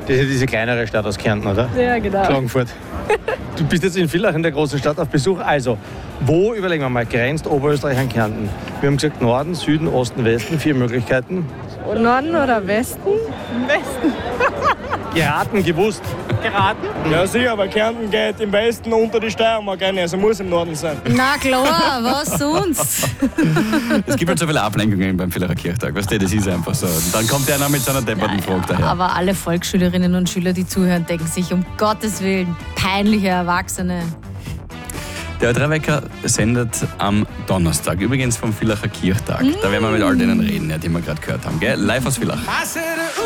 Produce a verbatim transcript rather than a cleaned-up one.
Das ist ja diese kleinere Stadt aus Kärnten, oder? Ja, genau. Klagenfurt. Du bist jetzt in Villach, in der großen Stadt, auf Besuch. Also, wo, überlegen wir mal, grenzt Oberösterreich an Kärnten? Wir haben gesagt Norden, Süden, Osten, Westen, vier Möglichkeiten. Norden oder Westen? Westen. Geraten, gewusst. Geraten? Ja sicher, aber Kärnten geht im Westen unter die Steiermark rein, also muss im Norden sein. Na klar, was sonst? Es gibt halt so viele Ablenkungen beim Villacher Kirchtag, weißt du, das ist einfach so. Und dann kommt der noch mit seiner depperten Frage daher. Aber alle Volksschülerinnen und Schüler, die zuhören, denken sich, um Gottes Willen, peinliche Erwachsene. Der Drei-Wecker sendet am Donnerstag, übrigens vom Villacher Kirchtag. Da werden wir mit all denen reden, ja, die wir gerade gehört haben. Gell? Live aus Villach.